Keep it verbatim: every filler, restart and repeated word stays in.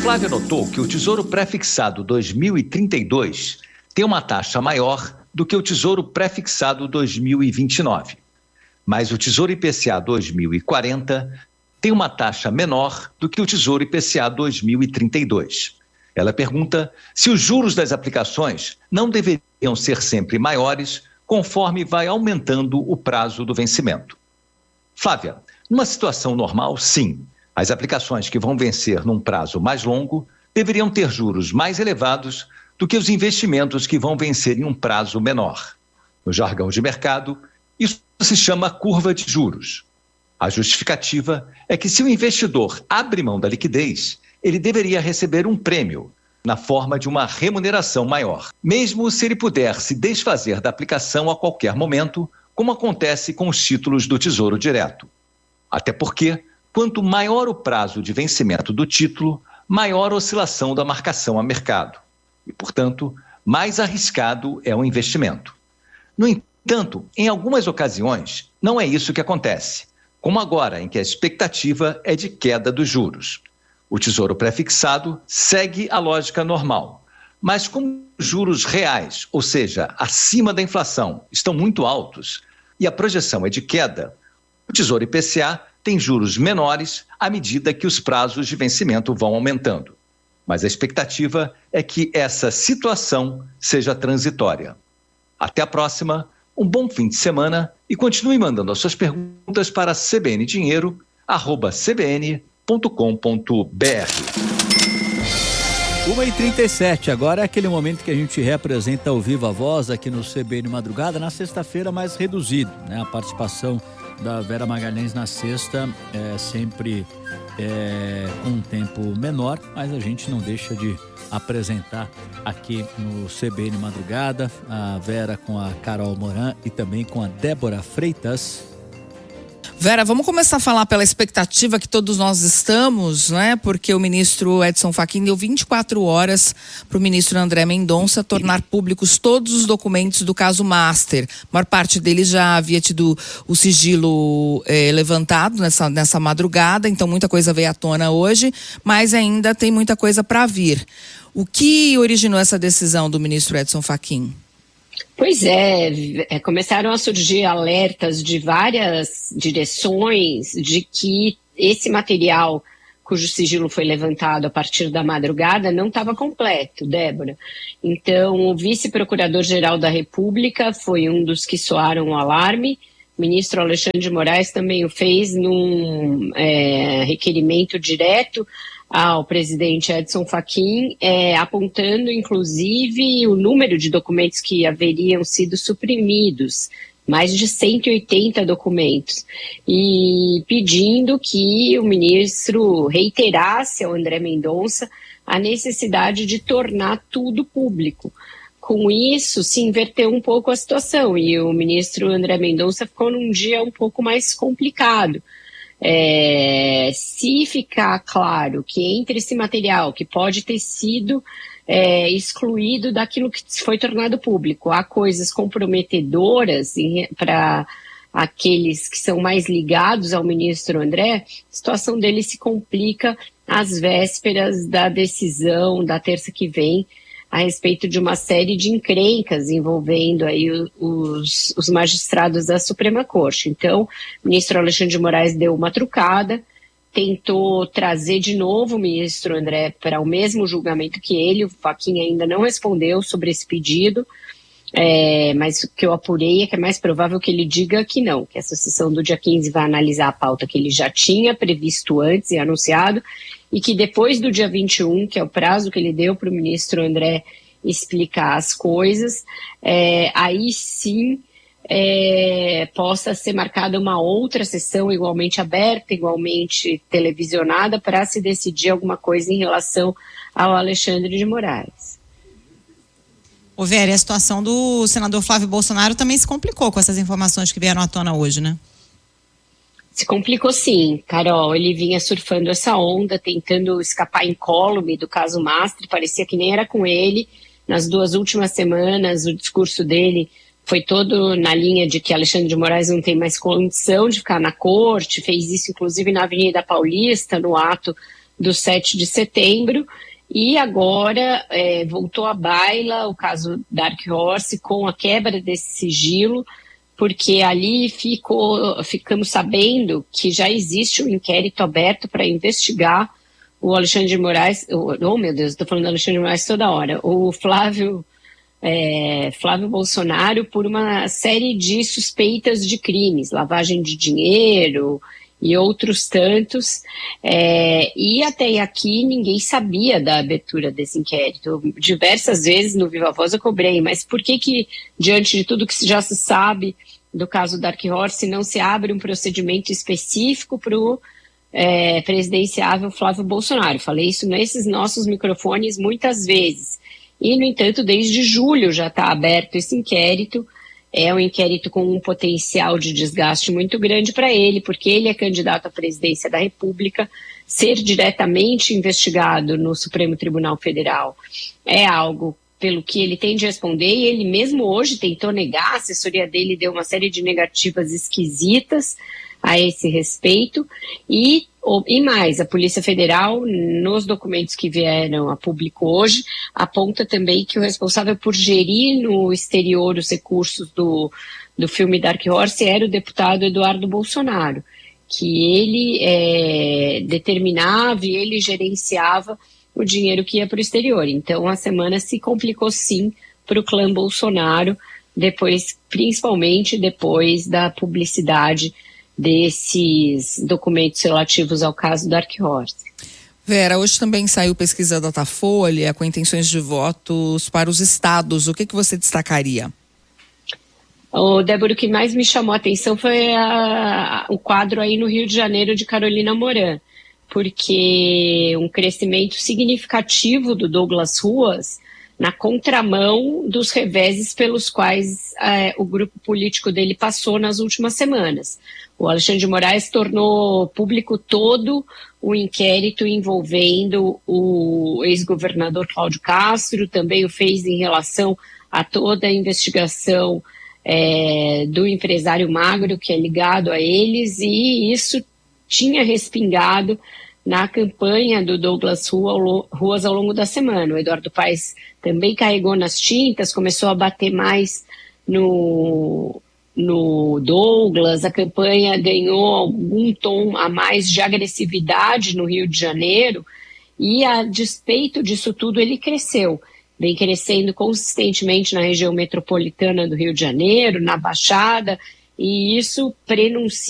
Flávia notou que o Tesouro Pré-Fixado dois mil e trinta e dois tem uma taxa maior do que o Tesouro Pré-Fixado dois mil e vinte e nove. Mas o Tesouro I P C A dois mil e quarenta tem uma taxa menor do que o Tesouro I P C A dois mil e trinta e dois. Ela pergunta se os juros das aplicações não deveriam ser sempre maiores conforme vai aumentando o prazo do vencimento. Flávia, numa situação normal, sim, as aplicações que vão vencer num prazo mais longo deveriam ter juros mais elevados do que os investimentos que vão vencer em um prazo menor. No jargão de mercado, isso se chama curva de juros. A justificativa é que se o investidor abre mão da liquidez, ele deveria receber um prêmio, na forma de uma remuneração maior, mesmo se ele puder se desfazer da aplicação a qualquer momento, como acontece com os títulos do Tesouro Direto. Até porque, quanto maior o prazo de vencimento do título, maior a oscilação da marcação a mercado. E, portanto, mais arriscado é o investimento. No entanto, em algumas ocasiões, não é isso que acontece, como agora, em que a expectativa é de queda dos juros. O Tesouro Pré-Fixado segue a lógica normal, mas como os juros reais, ou seja, acima da inflação, estão muito altos e a projeção é de queda, o Tesouro I P C A tem juros menores à medida que os prazos de vencimento vão aumentando. Mas a expectativa é que essa situação seja transitória. Até a próxima, um bom fim de semana e continue mandando as suas perguntas para cbndinheiro arroba c b n ponto com ponto b r. uma e trinta e sete, agora é aquele momento que a gente representa ao vivo a voz aqui no C B N Madrugada, na sexta-feira mais reduzido, né? A participação da Vera Magalhães na sexta é sempre é, com um tempo menor, mas a gente não deixa de apresentar aqui no C B N Madrugada a Vera com a Carol Moran e também com a Débora Freitas. Vera, vamos começar a falar pela expectativa que todos nós estamos, né? Porque o ministro Edson Fachin deu vinte e quatro horas para o ministro André Mendonça tornar públicos todos os documentos do caso Master. A maior parte deles já havia tido o sigilo eh, levantado nessa, nessa madrugada, então muita coisa veio à tona hoje, mas ainda tem muita coisa para vir. O que originou essa decisão do ministro Edson Fachin? Pois é, é, começaram a surgir alertas de várias direções de que esse material cujo sigilo foi levantado a partir da madrugada não estava completo, Débora. Então, o vice-procurador-geral da República foi um dos que soaram o alarme. O ministro Alexandre de Moraes também o fez num é, requerimento direto ao presidente Edson Fachin, é, apontando, inclusive, o número de documentos que haveriam sido suprimidos, mais de cento e oitenta documentos, e pedindo que o ministro reiterasse ao André Mendonça a necessidade de tornar tudo público. Com isso, se inverteu um pouco a situação, e o ministro André Mendonça ficou num dia um pouco mais complicado. É, se ficar claro que entre esse material que pode ter sido é, excluído daquilo que foi tornado público, há coisas comprometedoras para aqueles que são mais ligados ao ministro André, a situação dele se complica às vésperas da decisão da terça que vem a respeito de uma série de encrencas envolvendo aí os, os magistrados da Suprema Corte. Então, o ministro Alexandre de Moraes deu uma trucada, tentou trazer de novo o ministro André para o mesmo julgamento que ele. O Fachin ainda não respondeu sobre esse pedido, é, mas o que eu apurei é que é mais provável que ele diga que não, que essa sessão do dia quinze vai analisar a pauta que ele já tinha previsto antes e anunciado, e que depois do dia vinte e um, que é o prazo que ele deu para o ministro André explicar as coisas, é, aí sim é, possa ser marcada uma outra sessão igualmente aberta, igualmente televisionada, para se decidir alguma coisa em relação ao Alexandre de Moraes. Ô Vera, a situação do senador Flávio Bolsonaro também se complicou com essas informações que vieram à tona hoje, né? Se complicou sim, Carol. Ele vinha surfando essa onda, tentando escapar incólume do caso Master, parecia que nem era com ele. Nas duas últimas semanas, o discurso dele foi todo na linha de que Alexandre de Moraes não tem mais condição de ficar na corte, fez isso inclusive na Avenida Paulista, no ato do sete de setembro, e agora é, voltou à baila o caso Dark Horse com a quebra desse sigilo, porque ali ficou, ficamos sabendo que já existe um inquérito aberto para investigar o Alexandre de Moraes, oh, oh meu Deus, estou falando do Alexandre de Moraes toda hora, o Flávio, é, Flávio Bolsonaro por uma série de suspeitas de crimes, lavagem de dinheiro e outros tantos, é, e até aqui ninguém sabia da abertura desse inquérito. Diversas vezes no Viva Voz eu cobrei, mas por que que, diante de tudo que já se sabe do caso Dark Horse, não se abre um procedimento específico para o É, presidenciável Flávio Bolsonaro? Falei isso nesses nossos microfones muitas vezes. E, no entanto, desde julho já está aberto esse inquérito. É um inquérito com um potencial de desgaste muito grande para ele, porque ele é candidato à presidência da República. Ser diretamente investigado no Supremo Tribunal Federal é algo pelo que ele tem de responder, e ele mesmo hoje tentou negar, a assessoria dele deu uma série de negativas esquisitas a esse respeito, e, e mais, a Polícia Federal, nos documentos que vieram a público hoje, aponta também que o responsável por gerir no exterior os recursos do, do filme Dark Horse era o deputado Eduardo Bolsonaro, que ele é, determinava e ele gerenciava o dinheiro que ia para o exterior. Então a semana se complicou sim para o clã Bolsonaro, depois, principalmente depois da publicidade desses documentos relativos ao caso Dark Horse. Vera, hoje também saiu pesquisa Datafolha com intenções de votos para os estados. O que, que você destacaria? Oh, Débora, o que mais me chamou a atenção foi a, o quadro aí no Rio de Janeiro de Carolina Moran, porque um crescimento significativo do Douglas Ruas na contramão dos reveses pelos quais eh, o grupo político dele passou nas últimas semanas. O Alexandre de Moraes tornou público todo o inquérito envolvendo o ex-governador Cláudio Castro, também o fez em relação a toda a investigação eh, do empresário Magro, que é ligado a eles, e isso tinha respingado na campanha do Douglas Ruas ao longo da semana. O Eduardo Paes também carregou nas tintas, começou a bater mais no, no Douglas, a campanha ganhou algum tom a mais de agressividade no Rio de Janeiro, e a despeito disso tudo ele cresceu, vem crescendo consistentemente na região metropolitana do Rio de Janeiro, na Baixada, e isso prenuncia